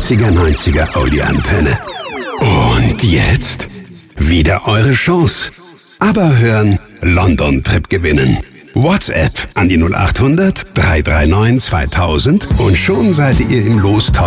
80er-90er Audioantenne. Und jetzt wieder eure Chance. Aber hören, London-Trip gewinnen. WhatsApp an die 0800 339 2000 und schon seid ihr im Lostopf